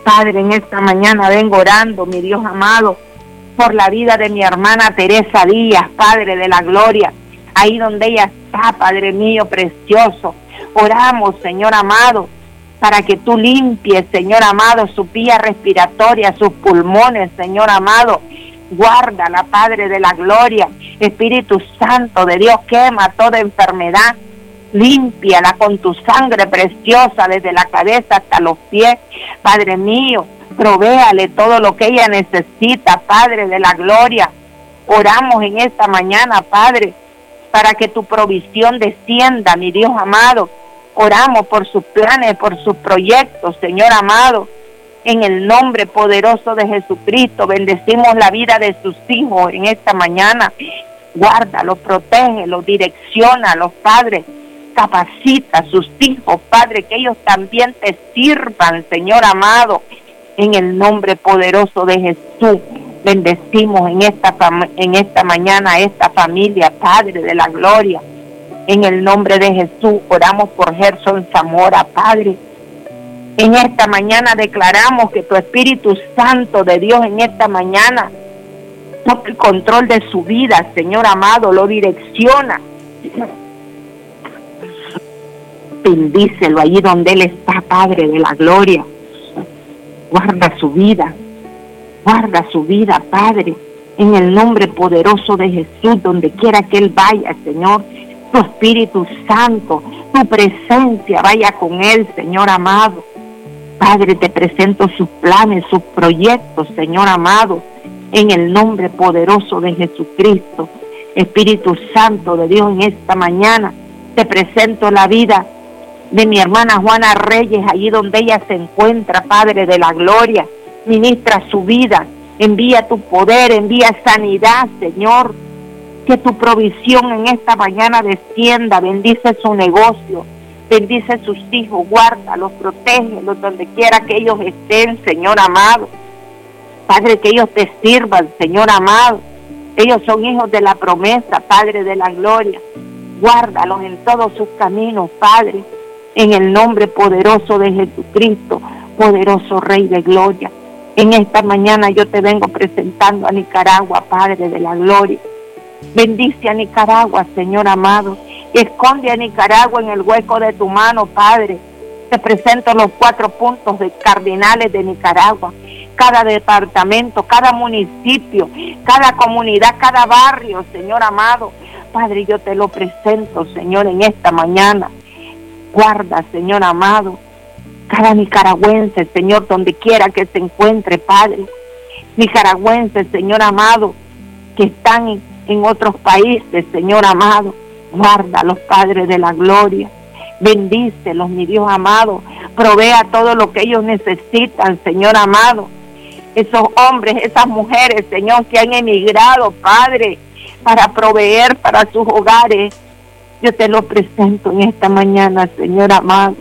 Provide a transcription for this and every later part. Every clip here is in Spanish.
Padre, en esta mañana vengo orando, mi Dios amado, por la vida de mi hermana Teresa Díaz, Padre de la gloria, ahí donde ella está, Padre mío precioso. Oramos, Señor amado, para que tú limpies, Señor amado, su vía respiratoria, sus pulmones, Señor amado. Guárdala, Padre de la gloria. Espíritu Santo de Dios, quema toda enfermedad. Límpiala con tu sangre preciosa desde la cabeza hasta los pies. Padre mío, provéale todo lo que ella necesita, Padre de la gloria. Oramos en esta mañana, Padre, para que tu provisión descienda, mi Dios amado. Oramos por sus planes, por sus proyectos, Señor amado. En el nombre poderoso de Jesucristo, bendecimos la vida de sus hijos en esta mañana. Guárdalos, protégelos, direcciónalos, Padre. Capacita a sus hijos, Padre, que ellos también te sirvan, Señor amado. En el nombre poderoso de Jesús, bendecimos en esta mañana a esta familia, Padre de la gloria. En el nombre de Jesús, oramos por Gerson Zamora, Padre. En esta mañana declaramos que tu Espíritu Santo de Dios en esta mañana toma el control de su vida, Señor amado, lo direcciona. Bendícelo allí donde Él está, Padre de la gloria. Guarda su vida, Padre, en el nombre poderoso de Jesús, donde quiera que Él vaya, Señor. Tu Espíritu Santo, tu presencia vaya con Él, Señor amado. Padre, te presento sus planes, sus proyectos, Señor amado, en el nombre poderoso de Jesucristo. Espíritu Santo de Dios, en esta mañana te presento la vida de mi hermana Juana Reyes, allí donde ella se encuentra, Padre de la gloria. Ministra su vida, envía tu poder, envía sanidad, Señor. Que tu provisión en esta mañana descienda, bendice su negocio, bendice sus hijos, guárdalos, protégelos donde quiera que ellos estén, Señor amado. Padre, que ellos te sirvan, Señor amado. Ellos son hijos de la promesa, Padre de la gloria. Guárdalos en todos sus caminos, Padre, en el nombre poderoso de Jesucristo, poderoso Rey de gloria. En esta mañana yo te vengo presentando a Nicaragua, Padre de la gloria. Bendice a Nicaragua, Señor amado. Esconde a Nicaragua en el hueco de tu mano, Padre. Te presento los 4 puntos cardinales de Nicaragua. Cada departamento, cada municipio, cada comunidad, cada barrio, Señor amado. Padre, yo te lo presento, Señor, en esta mañana. Guarda, Señor amado, cada nicaragüense, Señor, donde quiera que se encuentre, Padre. Nicaragüenses, Señor amado, que están en otros países, Señor amado. Guárdalos, Padre de la gloria. Bendícelos, mi Dios amado. Provea todo lo que ellos necesitan, Señor amado. Esos hombres, esas mujeres, Señor, que han emigrado, Padre, para proveer para sus hogares. Yo te lo presento en esta mañana, Señor amado.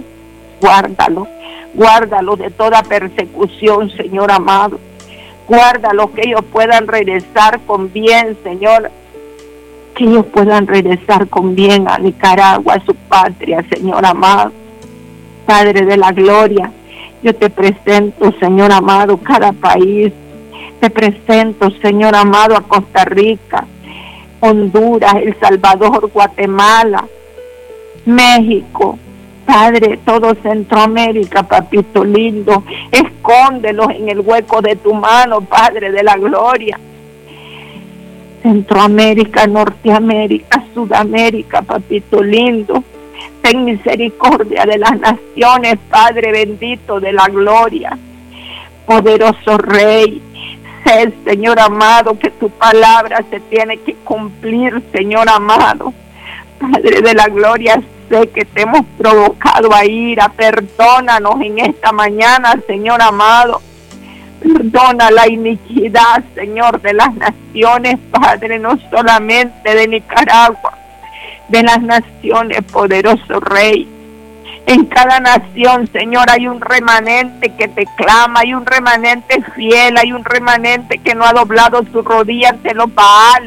Guárdalo de toda persecución, Señor amado. Guárdalos, que ellos puedan regresar con bien, Señor. Que ellos puedan regresar con bien a Nicaragua, a su patria, Señor amado. Padre de la gloria, yo te presento, Señor amado, cada país. Te presento, Señor amado, a Costa Rica, Honduras, El Salvador, Guatemala, México, Padre, todo Centroamérica, papito lindo. Escóndelos en el hueco de tu mano, Padre de la gloria. Centroamérica, Norteamérica, Sudamérica, papito lindo. Ten misericordia de las naciones, Padre bendito de la gloria. Poderoso Rey, sé, Señor amado, que tu palabra se tiene que cumplir, Señor amado. Padre de la gloria, sé que te hemos provocado a ira. Perdónanos en esta mañana, Señor amado. Perdona la iniquidad, Señor, de las naciones, Padre, no solamente de Nicaragua, de las naciones, poderoso Rey. En cada nación, Señor, hay un remanente que te clama, hay un remanente fiel, hay un remanente que no ha doblado su rodilla ante los Baales.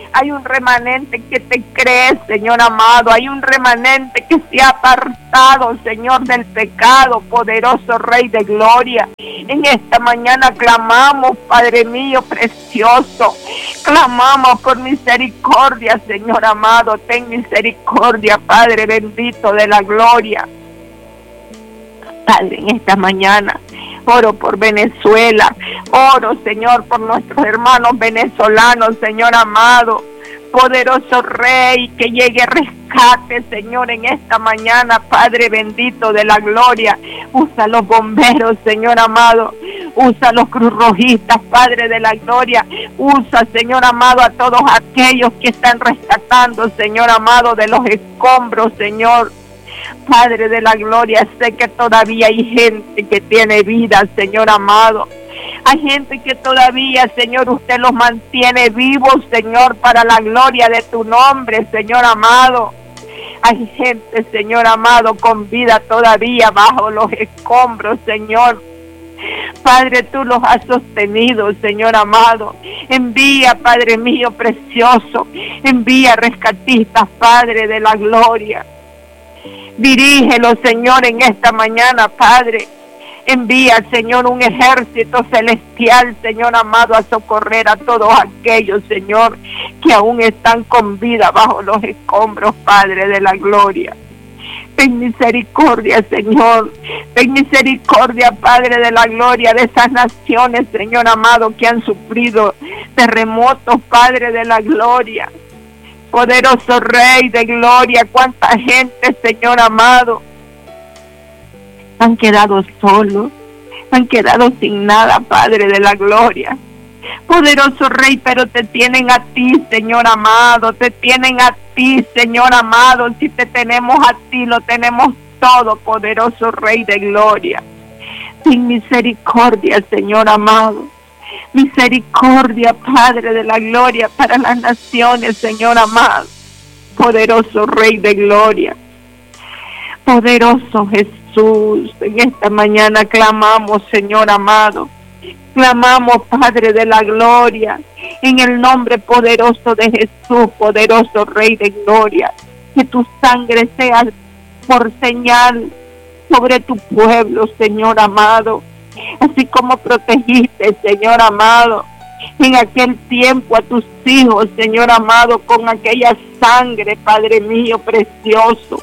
Hay un remanente que te cree, Señor amado. Hay un remanente que se ha apartado, Señor, del pecado, poderoso Rey de gloria. En esta mañana clamamos, Padre mío precioso. Clamamos por misericordia, Señor amado. Ten misericordia, Padre bendito de la gloria. Padre, en esta mañana oro por Venezuela, oro, Señor, por nuestros hermanos venezolanos, Señor amado, poderoso Rey, que llegue rescate, Señor, en esta mañana, Padre bendito de la gloria. Usa los bomberos, Señor amado, usa los cruzrojistas, Padre de la gloria, usa, Señor amado, a todos aquellos que están rescatando, Señor amado, de los escombros, Señor. Padre de la gloria, sé que todavía hay gente que tiene vida, Señor amado. Hay gente que todavía, Señor, usted los mantiene vivos, Señor, para la gloria de tu nombre, Señor amado. Hay gente, Señor amado, con vida todavía bajo los escombros, Señor. Padre, tú los has sostenido, Señor amado. Envía, Padre mío precioso, envía rescatistas, Padre de la gloria. Dirígelo, Señor, en esta mañana, Padre. Envía, Señor, un ejército celestial, Señor amado, a socorrer a todos aquellos, Señor, que aún están con vida bajo los escombros, Padre de la gloria. Ten misericordia, Señor. Ten misericordia, Padre de la gloria, de esas naciones, Señor amado, que han sufrido terremotos, Padre de la gloria. Poderoso Rey de gloria, cuánta gente, Señor amado, han quedado solos, han quedado sin nada, Padre de la gloria. Poderoso Rey, pero te tienen a ti, Señor amado, te tienen a ti, Señor amado. Si te tenemos a ti, lo tenemos todo, poderoso Rey de gloria. Sin misericordia, Señor amado. Misericordia, Padre de la gloria, para las naciones, Señor amado. Poderoso Rey de gloria. Poderoso Jesús, en esta mañana clamamos, Señor amado. Clamamos, Padre de la gloria, en el nombre poderoso de Jesús, poderoso Rey de gloria. Que tu sangre sea por señal sobre tu pueblo, Señor amado. Así como protegiste, Señor amado, en aquel tiempo a tus hijos, Señor amado, con aquella sangre, Padre mío precioso.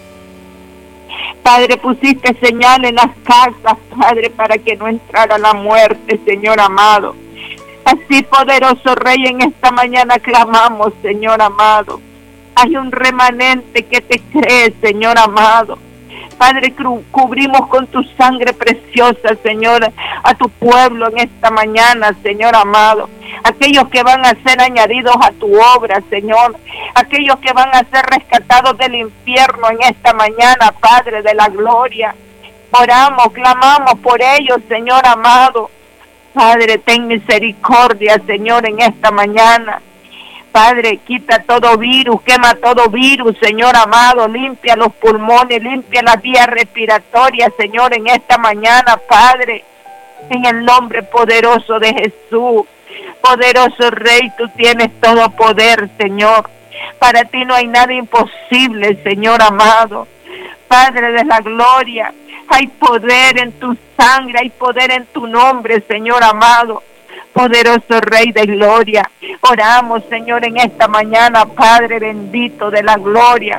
Padre, pusiste señal en las casas, Padre, para que no entrara la muerte, Señor amado. Así, poderoso Rey, en esta mañana clamamos, Señor amado. Hay un remanente que te cree, Señor amado. Padre, cubrimos con tu sangre preciosa, Señor, a tu pueblo en esta mañana, Señor amado. Aquellos que van a ser añadidos a tu obra, Señor. Aquellos que van a ser rescatados del infierno en esta mañana, Padre de la gloria. Oramos, clamamos por ellos, Señor amado. Padre, ten misericordia, Señor, en esta mañana. Padre, quita todo virus, quema todo virus, Señor amado, limpia los pulmones, limpia las vías respiratorias, Señor, en esta mañana, Padre, en el nombre poderoso de Jesús. Poderoso Rey, tú tienes todo poder, Señor. Para ti no hay nada imposible, Señor amado. Padre de la gloria, hay poder en tu sangre, hay poder en tu nombre, Señor amado. Poderoso Rey de gloria, oramos, Señor, en esta mañana, Padre bendito de la gloria,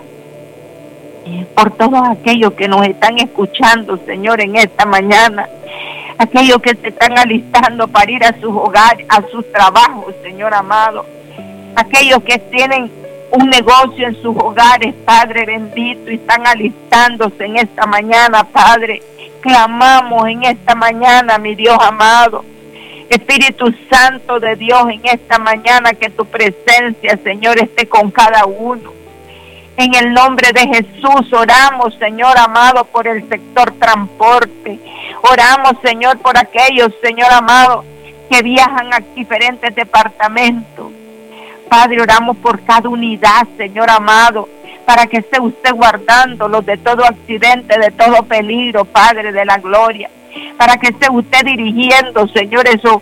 por todos aquellos que nos están escuchando, Señor, en esta mañana, aquellos que se están alistando para ir a sus hogares, a sus trabajos, Señor amado, aquellos que tienen un negocio en sus hogares, Padre bendito, y están alistándose en esta mañana, Padre. Clamamos en esta mañana, mi Dios amado. Espíritu Santo de Dios, en esta mañana que tu presencia, Señor, esté con cada uno. En el nombre de Jesús oramos, Señor amado, por el sector transporte. Oramos, Señor, por aquellos, Señor amado, que viajan a diferentes departamentos. Padre, oramos por cada unidad, Señor amado, para que esté usted guardándolos de todo accidente, de todo peligro, Padre de la gloria. Para que esté usted dirigiendo, Señor,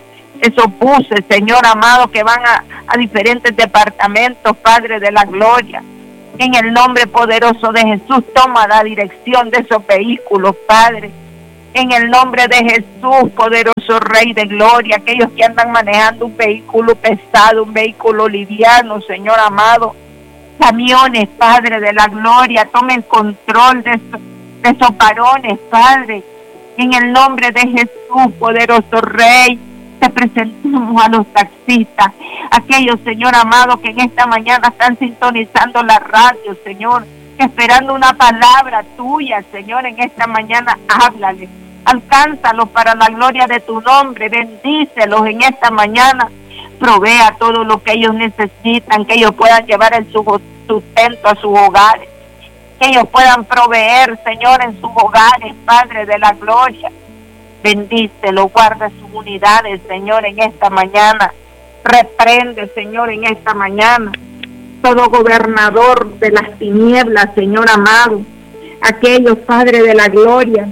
esos buses, Señor amado, que van a diferentes departamentos, Padre de la gloria. En el nombre poderoso de Jesús, toma la dirección de esos vehículos, Padre. En el nombre de Jesús, poderoso Rey de gloria, aquellos que andan manejando un vehículo pesado, un vehículo liviano, Señor amado, camiones, Padre de la gloria, tomen control de esos varones, Padre. En el nombre de Jesús, poderoso Rey, te presentamos a los taxistas, aquellos, Señor amado, que en esta mañana están sintonizando la radio, Señor, esperando una palabra tuya, Señor, en esta mañana, háblales, alcánzalos para la gloria de tu nombre, bendícelos en esta mañana, provea todo lo que ellos necesitan, que ellos puedan llevar el sustento a sus hogares, que ellos puedan proveer, Señor, en sus hogares, Padre de la gloria. Bendícelo, guarda sus unidades, Señor, en esta mañana. Reprende, Señor, en esta mañana todo gobernador de las tinieblas, Señor amado. Aquellos, Padre de la gloria,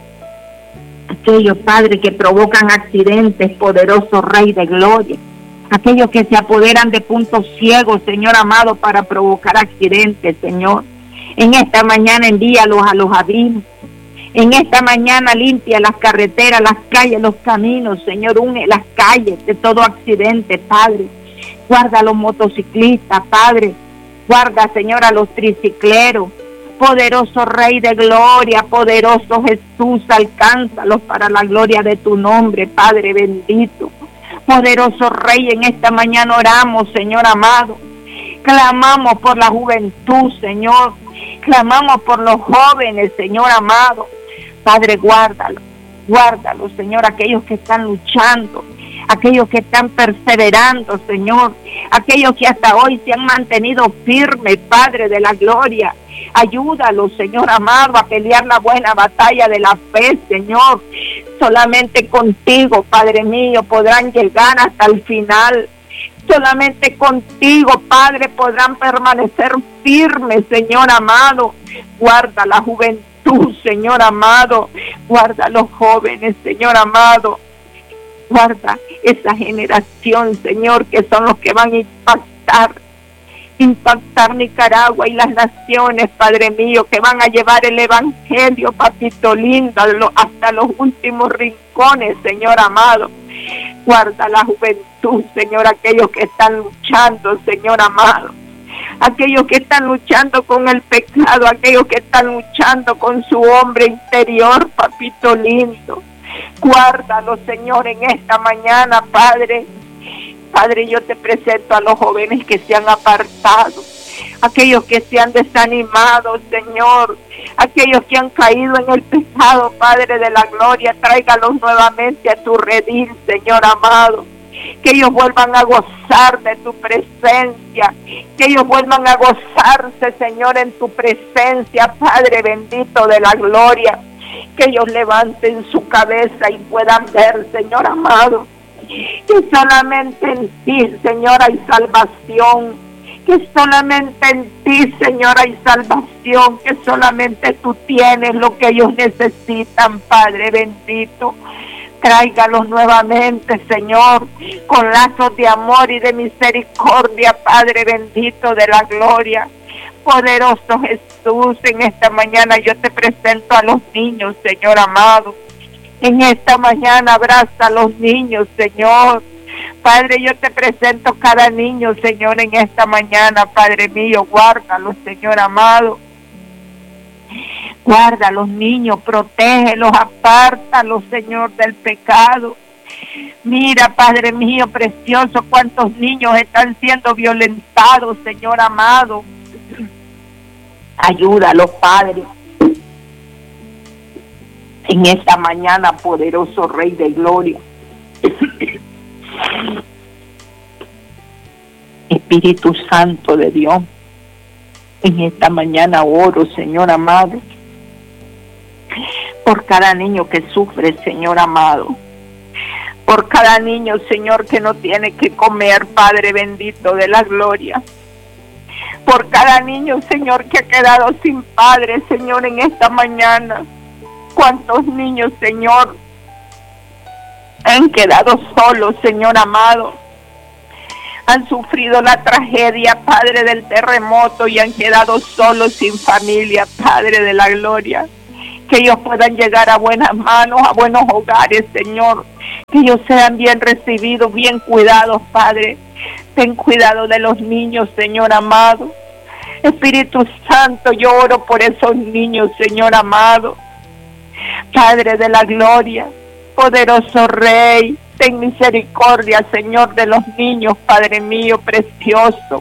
aquellos, Padre, que provocan accidentes, poderoso Rey de gloria. Aquellos que se apoderan de puntos ciegos, Señor amado, para provocar accidentes, Señor. En esta mañana envíalos a los abismos. En esta mañana limpia las carreteras, las calles, los caminos, Señor, une las calles de todo accidente, Padre. Guarda a los motociclistas, Padre. Guarda, Señor, a los tricicleros. Poderoso Rey de gloria, poderoso Jesús, alcánzalos para la gloria de tu nombre, Padre bendito. Poderoso Rey, en esta mañana oramos, Señor amado. Clamamos por la juventud, Señor. Clamamos por los jóvenes, Señor amado. Padre, guárdalo, Señor, aquellos que están luchando, aquellos que están perseverando, Señor, aquellos que hasta hoy se han mantenido firmes, Padre de la gloria. Ayúdalos, Señor amado, a pelear la buena batalla de la fe, Señor. Solamente contigo, Padre mío, podrán llegar hasta el final. Solamente contigo, Padre, podrán permanecer firmes, Señor amado. Guarda la juventud, Señor amado. Guarda a los jóvenes, Señor amado. Guarda esa generación, Señor, que son los que van a impactar Nicaragua y las naciones, Padre mío, que van a llevar el evangelio, papito lindo, hasta los últimos rincones, Señor amado. Guarda la juventud, Señor, aquellos que están luchando, Señor amado. Aquellos que están luchando con el pecado, aquellos que están luchando con su hombre interior, papito lindo. Guárdalo, Señor, en esta mañana, Padre. Padre, yo te presento a los jóvenes que se han apartado, aquellos que se han desanimado, Señor, aquellos que han caído en el pecado, Padre de la gloria, tráigalos nuevamente a tu redil, Señor amado. Que ellos vuelvan a gozar de tu presencia, que ellos vuelvan a gozarse, Señor, en tu presencia, Padre bendito de la gloria. Que ellos levanten su cabeza y puedan ver, Señor amado, que solamente en ti, Señor, hay salvación, que solamente en ti, Señor, hay salvación, que solamente tú tienes lo que ellos necesitan, Padre bendito. Tráigalos nuevamente, Señor, con lazos de amor y de misericordia, Padre bendito de la gloria. Poderoso Jesús, en esta mañana yo te presento a los niños, Señor amado. En esta mañana abraza a los niños, Señor. Padre, yo te presento cada niño, Señor, en esta mañana, Padre mío, guárdalos, Señor amado. Guarda a los niños, protégelos, apártalos, Señor, del pecado. Mira, Padre mío precioso, cuántos niños están siendo violentados, Señor amado. Ayúdalos, Padre. En esta mañana, poderoso Rey de gloria. Espíritu Santo de Dios, en esta mañana oro, Señor amado, por cada niño que sufre, Señor amado, por cada niño, Señor, que no tiene que comer, Padre bendito de la gloria, por cada niño, Señor, que ha quedado sin padre, Señor, en esta mañana. Cuántos niños, Señor, han quedado solos, Señor amado. Han sufrido la tragedia, Padre, del terremoto y han quedado solos sin familia, Padre de la gloria. Que ellos puedan llegar a buenas manos, a buenos hogares, Señor. Que ellos sean bien recibidos, bien cuidados, Padre. Ten cuidado de los niños, Señor amado. Espíritu Santo, yo oro por esos niños, Señor amado. Padre de la gloria, poderoso Rey, ten misericordia, Señor, de los niños, Padre mío, precioso.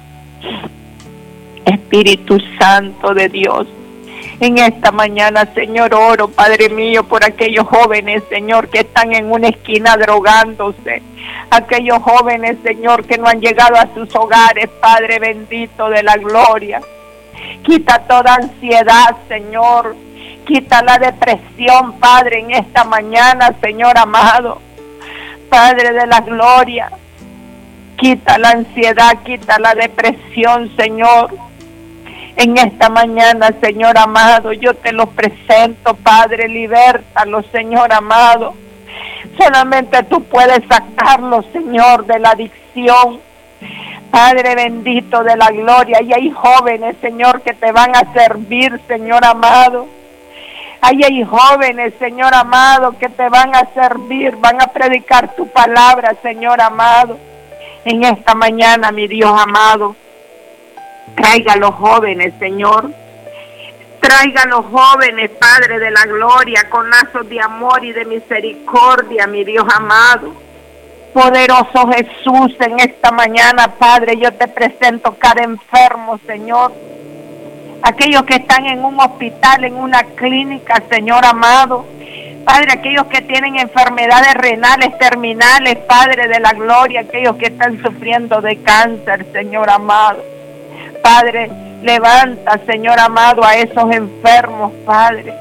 Espíritu Santo de Dios, en esta mañana, Señor, oro, Padre mío, por aquellos jóvenes, Señor, que están en una esquina drogándose. Aquellos jóvenes, Señor, que no han llegado a sus hogares, Padre bendito de la gloria. Quita toda ansiedad, Señor. Quita la depresión, Padre, en esta mañana, Señor amado. Padre de la gloria. Quita la ansiedad, quita la depresión, Señor. En esta mañana, Señor amado, yo te los presento, Padre, libértalos, Señor amado. Solamente tú puedes sacarlos, Señor, de la adicción. Padre bendito de la gloria, y hay jóvenes, Señor, que te van a servir, Señor amado. Ahí hay jóvenes, Señor amado, que te van a servir, van a predicar tu palabra, Señor amado. En esta mañana, mi Dios amado, traiga a los jóvenes, Señor. Traiga a los jóvenes, Padre de la gloria, con lazos de amor y de misericordia, mi Dios amado. Poderoso Jesús, en esta mañana, Padre, yo te presento cada enfermo, Señor. Aquellos que están en un hospital, en una clínica, Señor amado. Padre, aquellos que tienen enfermedades renales terminales, Padre de la gloria, aquellos que están sufriendo de cáncer, Señor amado. Padre, levanta, Señor amado, a esos enfermos, Padre.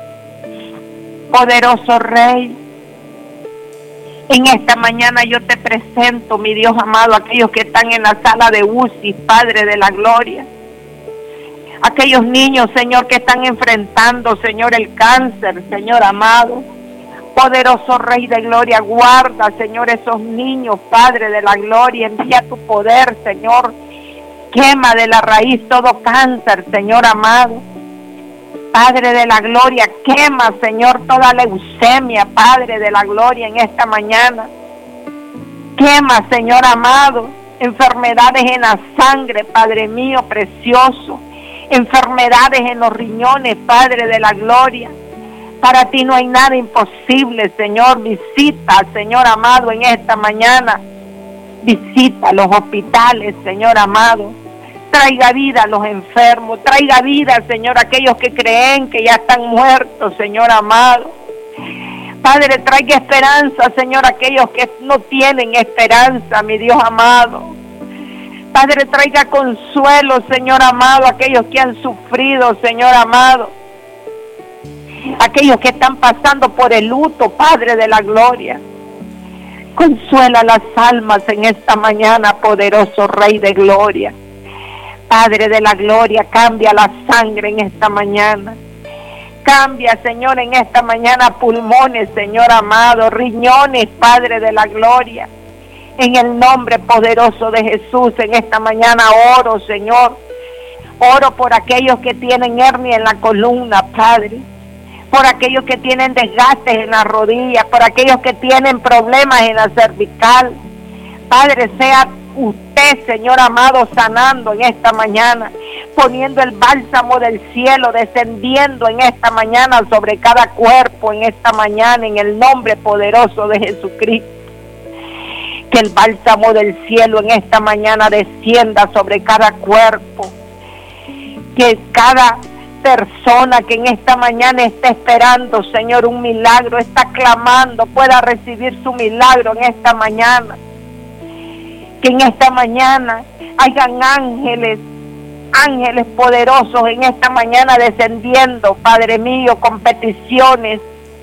Poderoso Rey, en esta mañana yo te presento, mi Dios amado, aquellos que están en la sala de UCI, Padre de la gloria. Aquellos niños, Señor, que están enfrentando, Señor, el cáncer, Señor amado. Poderoso Rey de gloria, guarda, Señor, esos niños, Padre de la gloria. Envía tu poder, Señor. Quema de la raíz todo cáncer, Señor amado. Padre de la gloria, quema, Señor, toda leucemia, Padre de la gloria, en esta mañana. Quema, Señor amado, enfermedades en la sangre, Padre mío, precioso. Enfermedades en los riñones, Padre de la gloria. Para ti no hay nada imposible, Señor. Visita, Señor amado, en esta mañana. Visita los hospitales, Señor amado. Traiga vida a los enfermos. Traiga vida, Señor, a aquellos que creen que ya están muertos, Señor amado. Padre, traiga esperanza, Señor, a aquellos que no tienen esperanza, mi Dios amado. Padre, traiga consuelo, Señor amado, a aquellos que han sufrido, Señor amado. Aquellos que están pasando por el luto, Padre de la gloria. Consuela las almas en esta mañana, poderoso Rey de gloria. Padre de la gloria, cambia la sangre en esta mañana. Cambia, Señor, en esta mañana pulmones, Señor amado, riñones, Padre de la gloria. En el nombre poderoso de Jesús, en esta mañana oro, Señor. Oro por aquellos que tienen hernia en la columna, Padre. Por aquellos que tienen desgastes en las rodillas, por aquellos que tienen problemas en la cervical. Padre, sea usted, Señor amado, sanando en esta mañana, poniendo el bálsamo del cielo, descendiendo en esta mañana sobre cada cuerpo, en esta mañana, en el nombre poderoso de Jesucristo. Que el bálsamo del cielo en esta mañana descienda sobre cada cuerpo. Que cada persona que en esta mañana está esperando, Señor, un milagro, está clamando, pueda recibir su milagro en esta mañana. Que en esta mañana hayan ángeles poderosos en esta mañana descendiendo, Padre mío, con peticiones,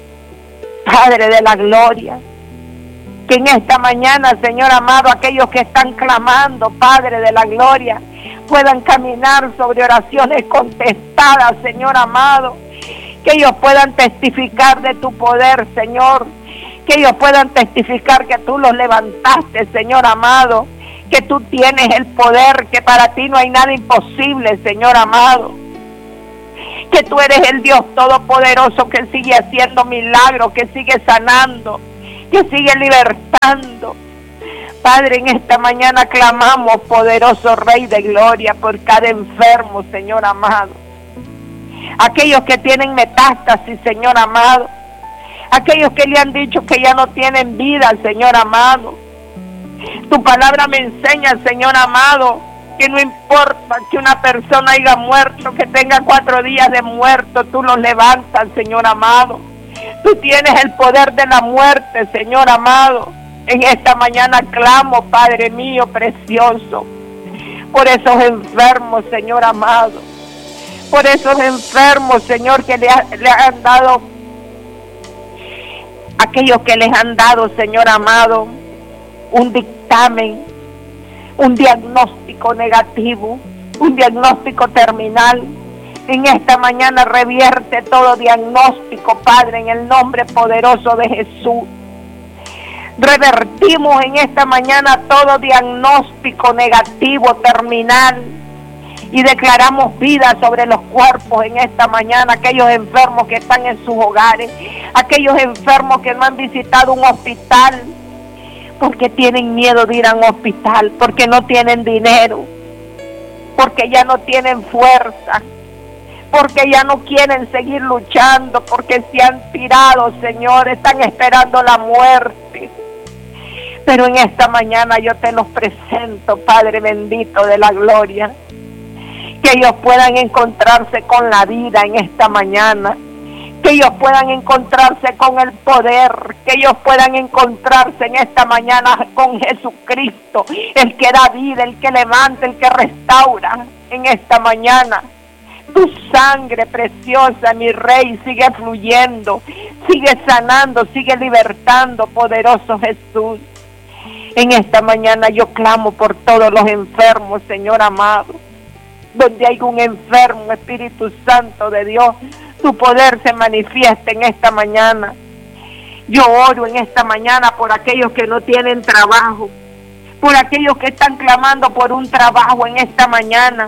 Padre de la gloria. Que en esta mañana, Señor amado, aquellos que están clamando, Padre de la gloria, puedan caminar sobre oraciones contestadas, Señor amado. Que ellos puedan testificar de tu poder, Señor. que ellos puedan testificar que tú los levantaste, Señor amado, que tú tienes el poder, que para ti no hay nada imposible, Señor amado, que tú eres el Dios todopoderoso que sigue haciendo milagros, que sigue sanando, que sigue libertando. Padre, en esta mañana clamamos, poderoso Rey de Gloria, por cada enfermo, Señor amado. Aquellos que tienen metástasis, Señor amado. Aquellos que le han dicho que ya no tienen vida, Señor amado. Tu palabra me enseña, Señor amado, que no importa que una persona haya muerto, que tenga 4 días de muerto, tú los levantas, Señor amado. Tú tienes el poder de la muerte, Señor amado. En esta mañana clamo, Padre mío precioso, por esos enfermos, Señor amado. Por esos enfermos, Señor, que le han dado, aquellos que les han dado, Señor amado, un dictamen, un diagnóstico negativo, un diagnóstico terminal. En esta mañana revierte todo diagnóstico, Padre, en el nombre poderoso de Jesús. Revertimos en esta mañana todo diagnóstico negativo, terminal, y declaramos vida sobre los cuerpos en esta mañana. Aquellos enfermos que están en sus hogares, aquellos enfermos que no han visitado un hospital, porque tienen miedo de ir a un hospital, porque no tienen dinero, porque ya no tienen fuerza, porque ya no quieren seguir luchando, porque se han tirado, Señor, están esperando la muerte. Pero en esta mañana yo te los presento, Padre bendito de la gloria, que ellos puedan encontrarse con la vida en esta mañana, que ellos puedan encontrarse con el poder, que ellos puedan encontrarse en esta mañana con Jesucristo, el que da vida, el que levanta, el que restaura. En esta mañana tu sangre preciosa, mi Rey, sigue fluyendo, sigue sanando, sigue libertando, poderoso Jesús. En esta mañana yo clamo por todos los enfermos, Señor amado. Donde hay un enfermo, Espíritu Santo de Dios, tu poder se manifiesta en esta mañana. Yo oro en esta mañana por aquellos que no tienen trabajo, por aquellos que están clamando por un trabajo en esta mañana.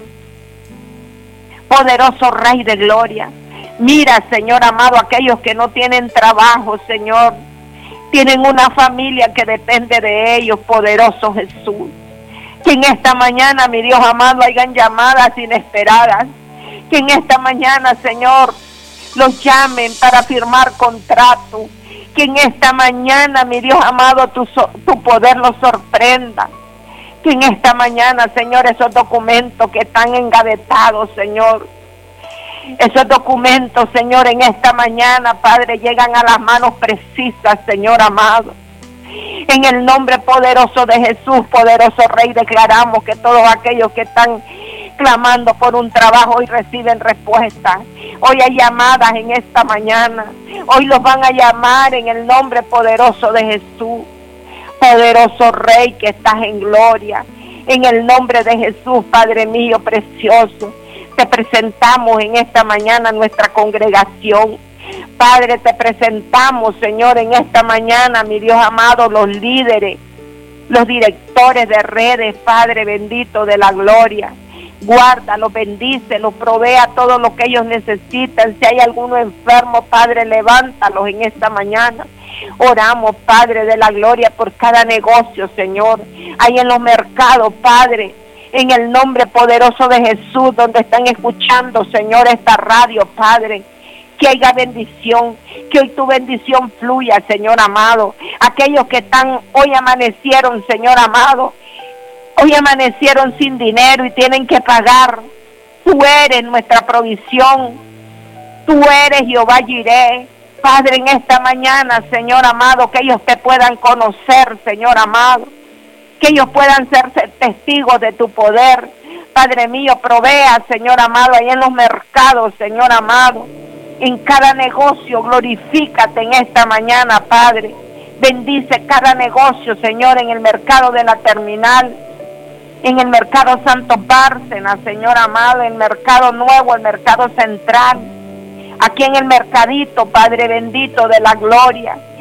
Poderoso Rey de Gloria, mira, Señor amado, aquellos que no tienen trabajo, Señor, tienen una familia que depende de ellos, poderoso Jesús. Que en esta mañana, mi Dios amado, hayan llamadas inesperadas. Que en esta mañana, Señor, los llamen para firmar contrato. Que en esta mañana, mi Dios amado, tu poder los sorprenda. Que en esta mañana, Señor, esos documentos que están engavetados, Señor, esos documentos, Señor, en esta mañana, Padre, llegan a las manos precisas, Señor amado. En el nombre poderoso de Jesús, poderoso Rey, declaramos que todos aquellos que están clamando por un trabajo hoy reciben respuesta. Hoy hay llamadas en esta mañana. Hoy los van a llamar en el nombre poderoso de Jesús. Poderoso Rey que estás en gloria. En el nombre de Jesús, Padre mío precioso, te presentamos en esta mañana nuestra congregación. Padre, te presentamos, Señor, en esta mañana, mi Dios amado, los líderes, los directores de redes, Padre bendito de la gloria. Guárdalos, bendícelos, provea todo lo que ellos necesitan. Si hay alguno enfermo, Padre, levántalos en esta mañana. Oramos, Padre de la gloria, por cada negocio, Señor, ahí en los mercados, Padre, en el nombre poderoso de Jesús, donde están escuchando, Señor, esta radio, Padre. Que haya bendición, que hoy tu bendición fluya, Señor amado. Aquellos que hoy amanecieron, Señor amado, hoy amanecieron sin dinero y tienen que pagar. Tú eres nuestra provisión, tú eres Jehová Jireh. Padre, en esta mañana, Señor amado, que ellos te puedan conocer, Señor amado, que ellos puedan ser testigos de tu poder. Padre mío, provea, Señor amado, ahí en los mercados, Señor amado, en cada negocio, glorifícate en esta mañana, Padre. Bendice cada negocio, Señor, en el mercado de la terminal, en el mercado Santo Bárcenas, Señor amado, el mercado nuevo, el mercado central, aquí en el mercadito, Padre bendito de la gloria.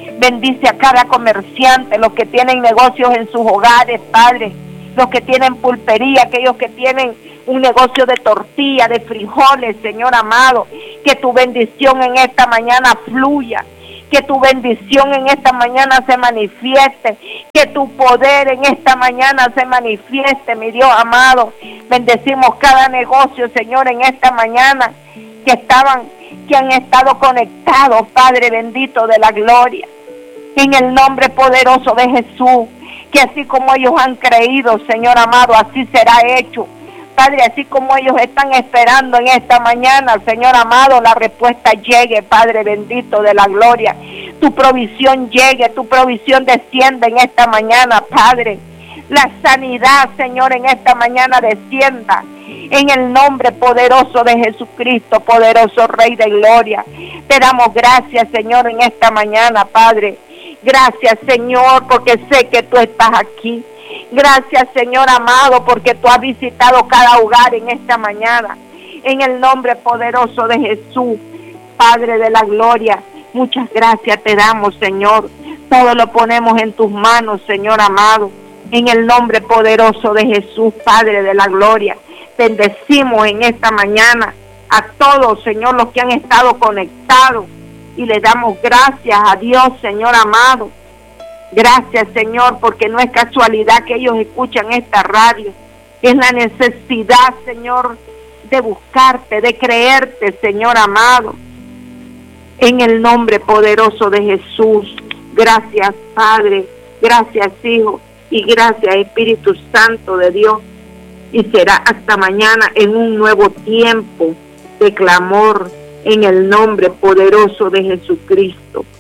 Bendice a cada comerciante, los que tienen negocios en sus hogares, Padre, los que tienen pulpería, aquellos que tienen un negocio de tortilla, de frijoles, Señor amado. Que tu bendición en esta mañana fluya, que tu bendición en esta mañana se manifieste, que tu poder en esta mañana se manifieste, mi Dios amado. Bendecimos cada negocio, Señor, en esta mañana, que han estado conectados, Padre bendito de la gloria. En el nombre poderoso de Jesús, que así como ellos han creído, Señor amado, así será hecho. Padre, así como ellos están esperando en esta mañana, Señor amado, la respuesta llegue, Padre bendito de la gloria. Tu provisión llegue, tu provisión descienda en esta mañana, Padre. La sanidad, Señor, en esta mañana descienda. En el nombre poderoso de Jesucristo, poderoso Rey de Gloria. Te damos gracias, Señor, en esta mañana, Padre. Gracias, Señor, porque sé que tú estás aquí. Gracias, Señor amado, porque tú has visitado cada hogar en esta mañana. En el nombre poderoso de Jesús, Padre de la gloria, muchas gracias te damos, Señor. Todo lo ponemos en tus manos, Señor amado. En el nombre poderoso de Jesús, Padre de la gloria, bendecimos en esta mañana a todos, Señor, los que han estado conectados. Y le damos gracias a Dios, Señor amado. Gracias, Señor, porque no es casualidad que ellos escuchan esta radio. Es la necesidad, Señor, de buscarte, de creerte, Señor amado. En el nombre poderoso de Jesús. Gracias, Padre. Gracias, Hijo. Y gracias, Espíritu Santo de Dios. Y será hasta mañana en un nuevo tiempo de clamor en el nombre poderoso de Jesucristo.